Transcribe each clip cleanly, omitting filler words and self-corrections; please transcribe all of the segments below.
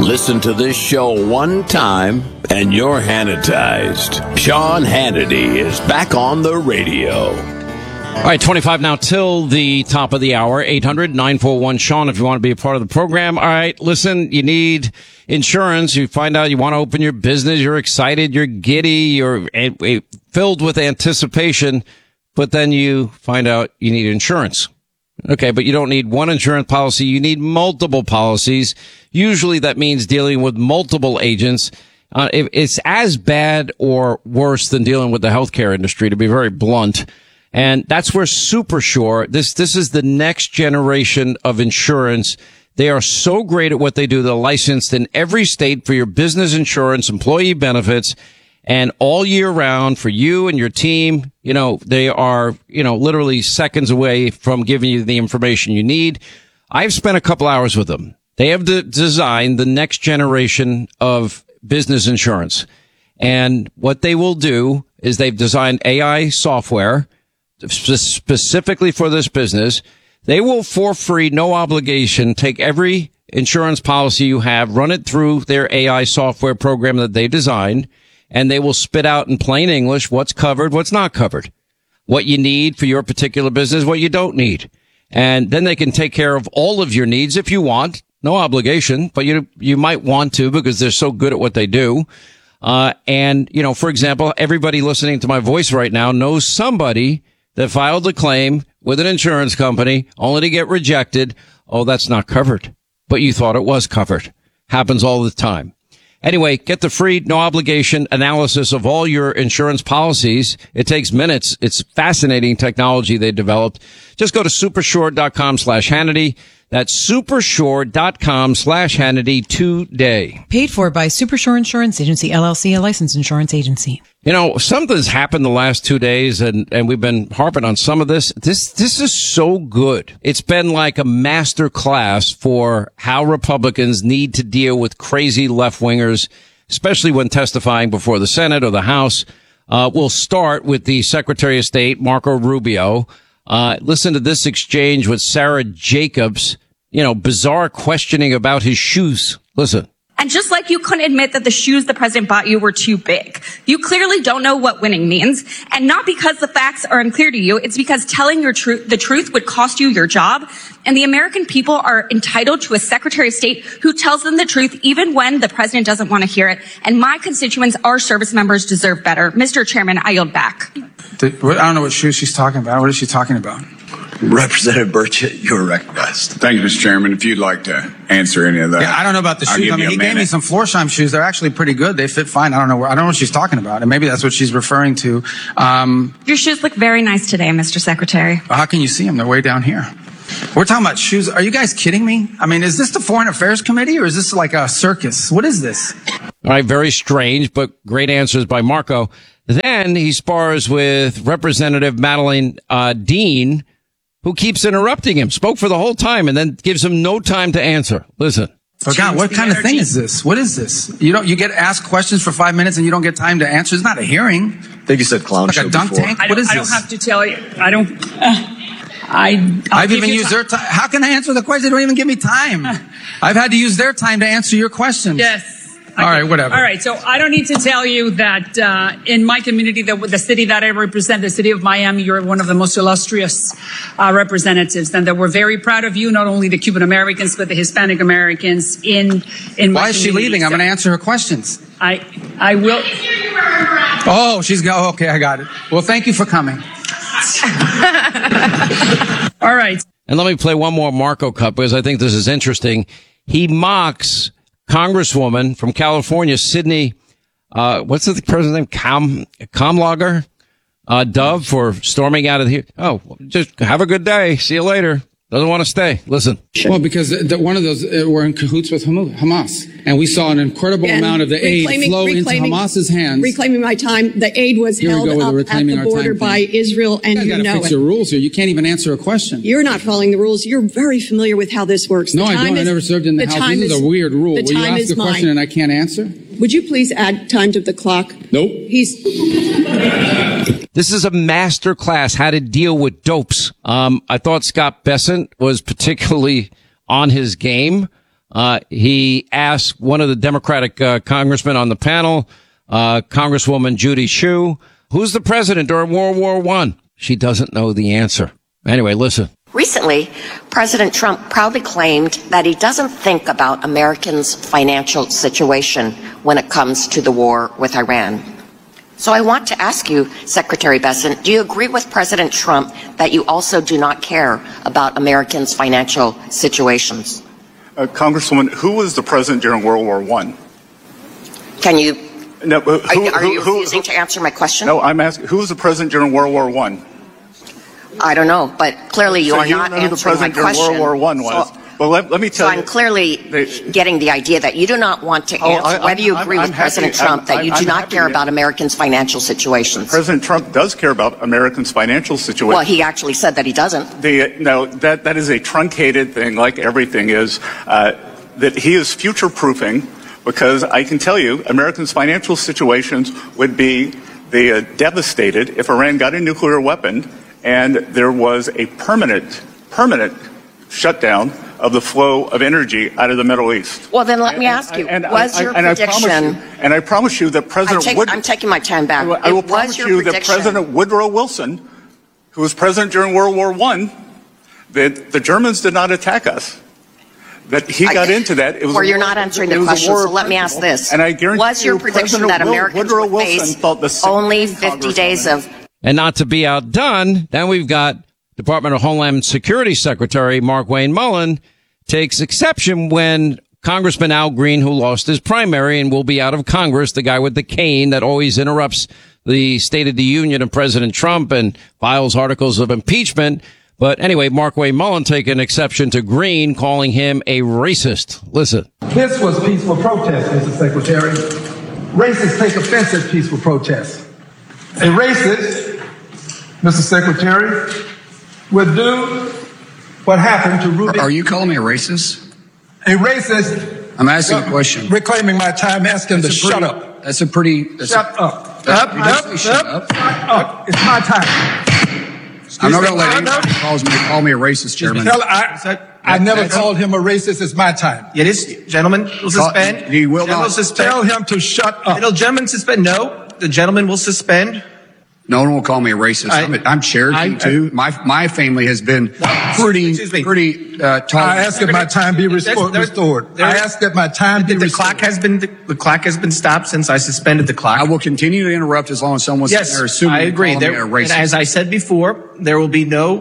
Listen to this show one time and you're Hannitized. Sean Hannity is back on the radio. All right, 25 now till the top of the hour. 800-941-SEAN if you want to be a part of the program. All right, listen, you need insurance. You find out you want to open your business. You're excited. You're giddy. You're filled with anticipation. But then you find out you need insurance. Okay, but you don't need one insurance policy. You need multiple policies. Usually that means dealing with multiple agents. It's as bad or worse than dealing with the healthcare industry, to be very blunt. And that's where SuperSure, this is the next generation of insurance. They are so great at what they do. They're licensed in every state for your business insurance, employee benefits, and all year round for you and your team. You know, they are, literally seconds away from giving you the information you need. I've spent a couple hours with them. They have designed the next generation of business insurance. And what they will do is they've designed AI software specifically for this business. They will, for free, no obligation, take every insurance policy you have, run it through their AI software program that they designed, and they will spit out in plain English what's covered, what's not covered, what you need for your particular business, what you don't need. And then they can take care of all of your needs if you want. No obligation, but you might want to because they're so good at what they do. And, for example, everybody listening to my voice right now knows somebody that filed a claim with an insurance company only to get rejected. Oh, that's not covered, but you thought it was covered. Happens all the time. Anyway, get the free, no obligation analysis of all your insurance policies. It takes minutes. It's fascinating technology they developed. Just go to supersure.com/Hannity. That's supersure.com/Hannity today. Paid for by Supersure Insurance Agency, LLC, a licensed insurance agency. Something's happened the last 2 days, and we've been harping on some of this. This is so good. It's been like a master class for how Republicans need to deal with crazy left-wingers, especially when testifying before the Senate or the House. We'll start with the Secretary of State, Marco Rubio. Listen to this exchange with Sarah Jacobs. Bizarre questioning about his shoes. Listen. And just like you couldn't admit that the shoes the president bought you were too big, you clearly don't know what winning means. And not because the facts are unclear to you, it's because telling the truth would cost you your job. And the American people are entitled to a Secretary of State who tells them the truth even when the president doesn't want to hear it. And my constituents, our service members, deserve better. Mr. Chairman, I yield back. I don't know what shoes she's talking about. What is she talking about? Representative Burchett, you are recognized. Thank you, Mr. Chairman. If you'd like to answer any of that. Yeah, I don't know about the shoes. He gave me some Florsheim shoes. They're actually pretty good. They fit fine. I don't know what she's talking about. And maybe that's what she's referring to. Your shoes look very nice today, Mr. Secretary. How can you see them? They're way down here. We're talking about shoes. Are you guys kidding me? I mean, is this the Foreign Affairs Committee or is this like a circus? What is this? All right. Very strange, but great answers by Marco. Then he spars with Representative Madeleine Dean, who keeps interrupting him, spoke for the whole time, and then gives him no time to answer. Listen. Oh God, what kind of thing is this? What is this? You get asked questions for 5 minutes and you don't get time to answer. It's not a hearing. I think you said clown like show a dunk before. tank. What is this? I don't have to tell you. I've even used their time. How can I answer the question? They don't even give me time. I've had to use their time to answer your questions. Yes. All right, whatever. All right, so I don't need to tell you that in my community, the city that I represent, the city of Miami, you're one of the most illustrious representatives, and that we're very proud of you, not only the Cuban Americans, but the Hispanic Americans in my Why is she leaving? I'm going to answer her questions. I will. Oh, okay, I got it. Well, thank you for coming. All right. And let me play one more Marco cut because I think this is interesting. He mocks Congresswoman from California, Sydney, what's the president's name? Kamlager, Dove, for storming out of here. Oh, just have a good day. See you later. Doesn't want to stay. Listen. Well, because one of those were in cahoots with Hamas. And we saw an incredible amount of the aid flow into Hamas's hands. Reclaiming my time. The aid was held up at the border by Israel, and you know fix your rules here. You can't even answer a question. You're not following the rules. You're very familiar with how this works. No, I don't. I never served in the House. This is a weird rule. Will you ask a question and I can't answer? Would you please add time to the clock? Nope. This is a master class, how to deal with dopes. I thought Scott Bessent was particularly on his game. He asked one of the Democratic congressmen on the panel, Congresswoman Judy Chu, who's the president during World War I? She doesn't know the answer. Anyway, listen. Recently, President Trump proudly claimed that he doesn't think about Americans' financial situation when it comes to the war with Iran. So I want to ask you, Secretary Bessent, do you agree with President Trump that you also do not care about Americans' financial situations? Congresswoman, who was the president during World War I? Can you... No, are you refusing to answer my question? No, I'm asking, who was the president during World War I? I don't know, but clearly you are not answering my question. During World War I was. Well, let me tell you. So I'm clearly getting the idea that you do not want to answer whether you agree with President Trump that you do not care about Americans' financial situations. President Trump does care about Americans' financial situation. Well, he actually said that he doesn't. No, that is a truncated thing, like everything is, that he is future-proofing, because I can tell you Americans' financial situations would be devastated if Iran got a nuclear weapon and there was a permanent shutdown of the flow of energy out of the Middle East. Well, then let me ask you, was your prediction... I promise you that President I'm taking my time back. I will promise you that President Woodrow Wilson, who was president during World War I, that the Germans did not attack us. That he got into that. It was you're not answering the question, so let me ask this. And I guarantee was your prediction that Americans would face only 50 days of... And not to be outdone, then we've got Department of Homeland Security Secretary Mark Wayne Mullen takes exception when Congressman Al Green, who lost his primary and will be out of Congress, the guy with the cane that always interrupts the State of the Union of President Trump and files articles of impeachment. But anyway, Mark Wayne Mullen taking exception to Green, calling him a racist. Listen. This was peaceful protest, Mr. Secretary. Racists take offense at peaceful protest. A racist, Mr. Secretary, would do what happened to Ruby. Are you calling me a racist? A racist. I'm asking a question. Reclaiming my time, asking him to shut up. That's a pretty... Shut up. Shut up. It's my time. I'm not going to let anybody call me a racist, Chairman. I never called him a racist. It's my time. It is, gentlemen, will suspend. He will not. Tell him to shut up. It'll, gentlemen, suspend. No, the gentleman will suspend. No one will call me a racist. I'm Cherokee too. My family has been pretty tolerant. I ask that my time be restored. I ask that my time be restored. The clock has been stopped since I suspended the clock. I will continue to interrupt as long as someone's there assuming I agree. me a racist. And as I said before, there will be no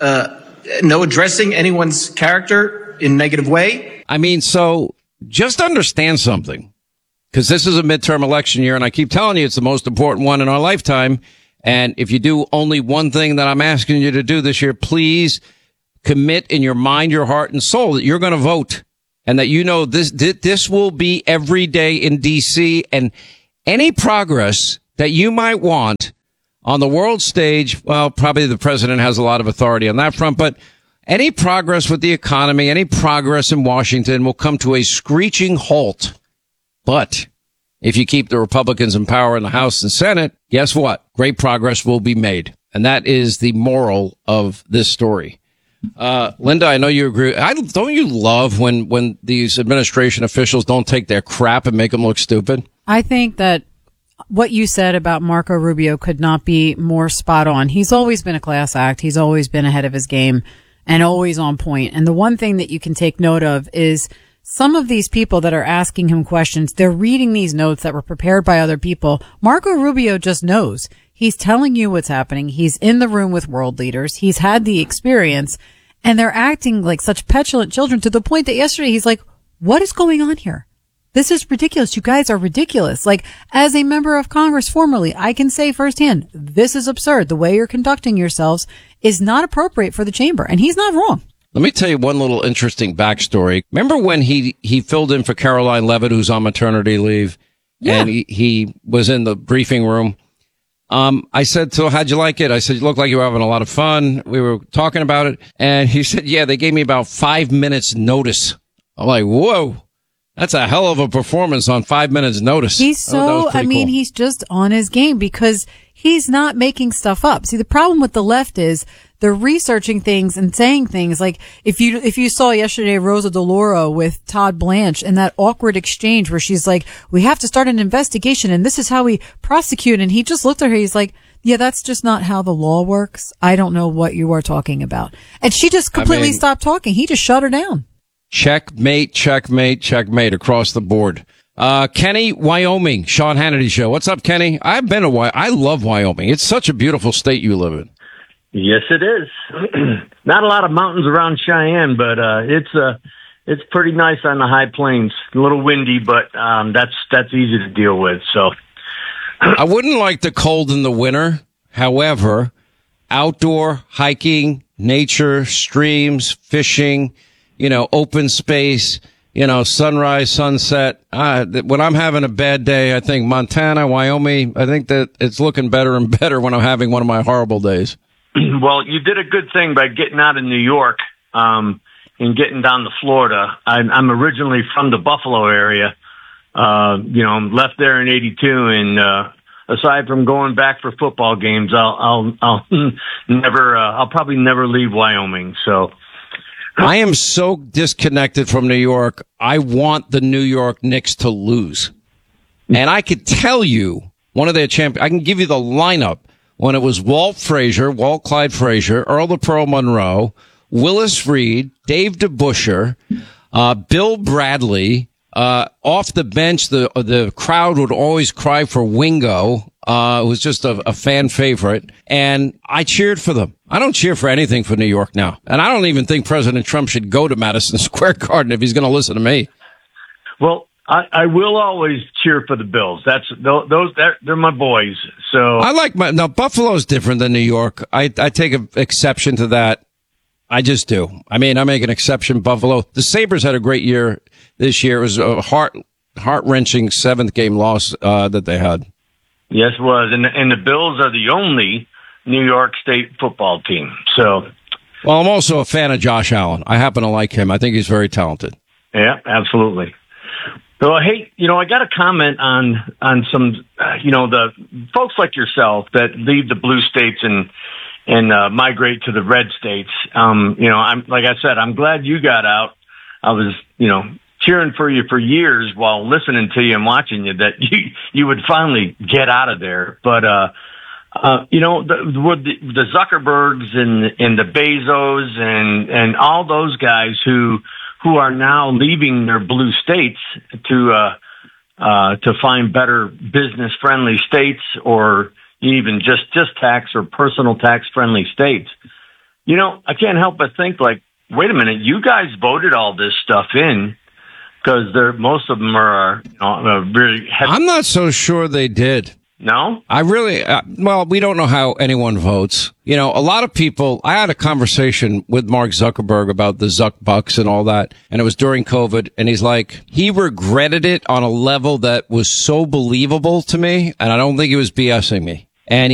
addressing anyone's character in a negative way. I mean, so just understand something, because this is a midterm election year, and I keep telling you it's the most important one in our lifetime. And if you do only one thing that I'm asking you to do this year, please commit in your mind, your heart, and soul that you're going to vote, and that you know this will be every day in D.C. And any progress that you might want on the world stage, well, probably the president has a lot of authority on that front, but any progress with the economy, any progress in Washington will come to a screeching halt. But if you keep the Republicans in power in the House and Senate, guess what? Great progress will be made. And that is the moral of this story. Linda, I know you agree. Don't you love when these administration officials don't take their crap and make them look stupid? I think that what you said about Marco Rubio could not be more spot on. He's always been a class act. He's always been ahead of his game and always on point. And the one thing that you can take note of is some of these people that are asking him questions, they're reading these notes that were prepared by other people. Marco Rubio just knows. He's telling you what's happening. He's in the room with world leaders. He's had the experience, and they're acting like such petulant children to the point that yesterday he's like, what is going on here? This is ridiculous. You guys are ridiculous. Like, as a member of Congress formerly, I can say firsthand, this is absurd. The way you're conducting yourselves is not appropriate for the chamber, and he's not wrong. Let me tell you one little interesting backstory. Remember when he filled in for Caroline Leavitt, who's on maternity leave, and he was in the briefing room? I said, so how'd you like it? I said, you look like you were having a lot of fun. We were talking about it. And he said, yeah, they gave me about 5 minutes notice. I'm like, whoa, that's a hell of a performance on 5 minutes notice. He's cool. He's just on his game because he's not making stuff up. See, the problem with the left is they're researching things and saying things. Like if you saw yesterday Rosa DeLauro with Todd Blanche and that awkward exchange where she's like, we have to start an investigation and this is how we prosecute. And he just looked at her. He's like, yeah, that's just not how the law works. I don't know what you are talking about. And she just completely stopped talking. He just shut her down. Checkmate, checkmate, checkmate across the board. Kenny, Wyoming, Sean Hannity Show. What's up, Kenny? I've been to I love Wyoming. It's such a beautiful state you live in. Yes, it is. Not a lot of mountains around Cheyenne, but it's pretty nice on the high plains. A little windy, but that's easy to deal with. So I wouldn't like the cold in the winter. However, outdoor hiking, nature, streams, fishing, open space, sunrise, sunset. When I'm having a bad day, I think Montana, Wyoming, I think that it's looking better and better when I'm having one of my horrible days. Well, you did a good thing by getting out of New York and getting down to Florida. I'm originally from the Buffalo area. Left there in '82, and aside from going back for football games, I'll probably never leave Wyoming. So I am so disconnected from New York. I want the New York Knicks to lose, and I could tell you one of their champions. I can give you the lineup when it was Walt Clyde Frazier, Earl the Pearl Monroe, Willis Reed, Dave DeBusschere, Bill Bradley. Off the bench, the crowd would always cry for Wingo. It was just a fan favorite, and I cheered for them. I don't cheer for anything for New York now, and I don't even think President Trump should go to Madison Square Garden if he's going to listen to me. Well, I will always cheer for the Bills. They're my boys. So I like Buffalo's different than New York. I take an exception to that. I just do. I make an exception. Buffalo. The Sabres had a great year this year. It was a heart-wrenching 7th game loss that they had. Yes, it was. And the Bills are the only New York State football team. So, well, I'm also a fan of Josh Allen. I happen to like him. I think he's very talented. Yeah, absolutely. So, hey, I got a comment on some, the folks like yourself that leave the blue states and migrate to the red states. I'm like I said, I'm glad you got out. I was, cheering for you for years while listening to you and watching you that you would finally get out of there. But, the Zuckerbergs and the Bezos and all those guys who are now leaving their blue states to find better business friendly states or even just tax or personal tax friendly states. I can't help but think like, wait a minute, you guys voted all this stuff in because most of them are really heavy. I'm not so sure they did. No? I really, we don't know how anyone votes. A lot of people, I had a conversation with Mark Zuckerberg about the Zuck Bucks and all that, and it was during COVID, and he's like, he regretted it on a level that was so believable to me, and I don't think he was BSing me. And